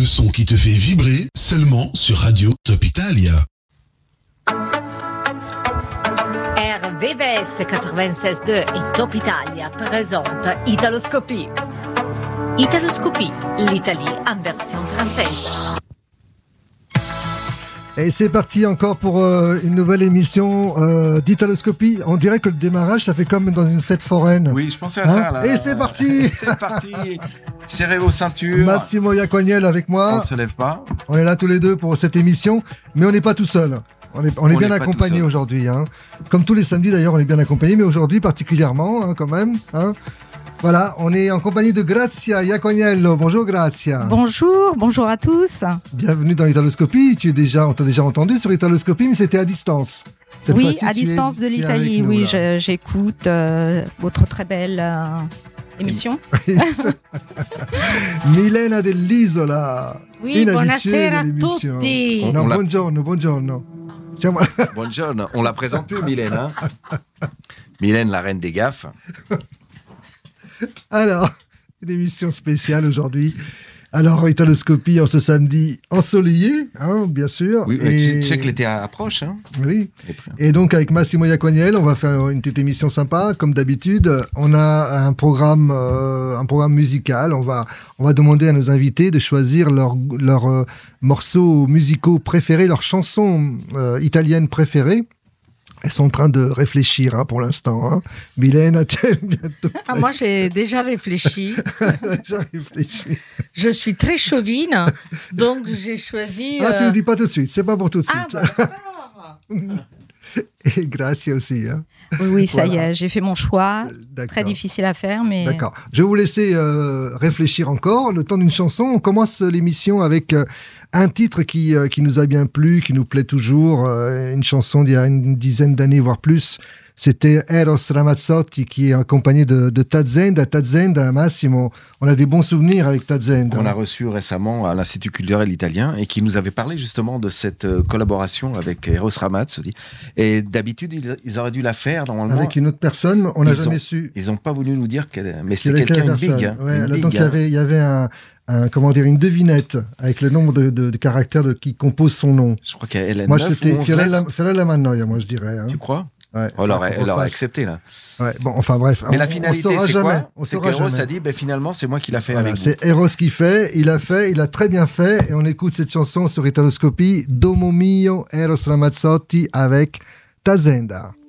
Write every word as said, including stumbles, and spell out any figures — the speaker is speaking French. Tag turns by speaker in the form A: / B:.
A: son qui te fait vibrer seulement sur Radio Top Italia.
B: R V V S quatre-vingt-seize deux et Top Italia présente Italoscopie. Italoscopie, l'Italie en version française.
C: Et c'est parti encore pour euh, une nouvelle émission euh, d'Italoscopie. On dirait que le démarrage, ça fait comme dans une fête foraine.
D: Oui, je pensais à
C: hein
D: ça. Là.
C: Et c'est parti.
D: C'est parti. Serrez vos ceintures.
C: Massimo Iacognel avec moi.
D: On se lève pas.
C: On est là tous les deux pour cette émission, mais on n'est pas tout seul. On est, on est on bien accompagné aujourd'hui. Hein. Comme tous les samedis d'ailleurs, on est bien accompagné, mais aujourd'hui particulièrement hein, quand même. Hein. Voilà, on est en compagnie de Grazia Iacognello. Bonjour Grazia.
E: Bonjour, bonjour à tous.
C: Bienvenue dans Italoscopie. Tu es déjà, on t'a déjà entendu sur Italoscopie, mais c'était à distance. Cette
E: oui,
C: fois-ci,
E: à distance
C: es,
E: de l'Italie.
C: nous,
E: oui, je, j'écoute euh, votre très belle euh, émission.
C: Milena dell'Isola.
E: Oui, buonasera a tutti.
C: No,
D: on
C: buongiorno, buongiorno. Siamo...
D: Buongiorno. On la présente plus, Mylène. Hein Mylène, la reine des gaffes.
C: Alors, une émission spéciale aujourd'hui. Alors, Italoscopie en ce samedi ensoleillé, hein, bien sûr.
D: Oui, et... tu sais que l'été approche. Hein.
C: Oui. Et donc, avec Massimo Iacognel, on va faire une petite émission sympa, comme d'habitude. On a un programme, euh, un programme musical. On va, on va demander à nos invités de choisir leurs leur, euh, morceaux musicaux préférés, leurs chansons euh, italiennes préférées. Elles sont en train de réfléchir hein, pour l'instant. Hein. Mylène a-t-elle bientôt
E: ah, Moi, j'ai déjà réfléchi.
C: déjà réfléchi.
E: Je suis très chauvine, donc j'ai choisi...
C: Ah,
E: euh...
C: tu ne dis pas tout de suite. C'est pas pour tout de suite.
E: Ah, bah, d'accord.
C: Et Grazia aussi. Hein.
E: Oui, oui, ça
C: voilà.
E: y est, j'ai fait mon choix.
C: D'accord.
E: Très difficile à faire, mais...
C: D'accord. Je vais vous laisser euh, réfléchir encore. Le temps d'une chanson. On commence l'émission avec euh, un titre qui, euh, qui nous a bien plu, qui nous plaît toujours. Euh, une chanson d'il y a une dizaine d'années, voire plus. C'était Eros Ramazzotti qui est accompagné de, de Tazenda. Tazenda, Massimo, on a des bons souvenirs avec Tazenda.
D: On a reçu récemment à l'Institut culturel italien et qui nous avait parlé justement de cette euh, collaboration avec Eros Ramazzotti. Et d'habitude, ils, ils auraient dû la faire normalement.
C: Avec une autre personne, on n'a jamais
D: ont,
C: su.
D: Ils n'ont pas voulu nous dire qu'elle... Mais c'était quelqu'un de big. Hein,
C: ouais,
D: big
C: donc il y avait, il y avait un... Un, comment dire, une devinette avec le nombre de, de, de caractères de, qui composent son nom.
D: Je crois qu'elle a
C: moi,
D: neuf
C: c'était
D: ou onze lettres.
C: Fiorella Mannoia, moi je dirais. Hein.
D: Tu crois?
C: Ouais,
D: oh, elle aurait, elle aurait accepté là.
C: Ouais, bon, enfin bref.
D: Mais
C: on,
D: la finalité,
C: on
D: c'est
C: jamais,
D: quoi?
C: on
D: C'est qu'Eros a dit, ben, finalement, c'est moi qui l'a fait
C: voilà,
D: avec
C: c'est
D: vous.
C: C'est Eros qui fait, il a fait, il a très bien fait, et on écoute cette chanson sur Italoscopie, Domo mio, Eros Ramazzotti avec Tazenda.